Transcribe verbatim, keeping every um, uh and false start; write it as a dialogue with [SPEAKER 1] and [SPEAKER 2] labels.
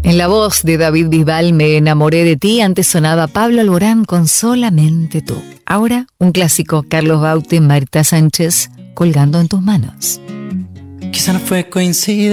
[SPEAKER 1] En la voz de David Bisbal, Me enamoré de ti. Antes sonaba Pablo Alborán con Solamente tú. Ahora, un clásico, Carlos Baute, Marta Sánchez, Colgando en tus manos.
[SPEAKER 2] Quizá no fue coincidencia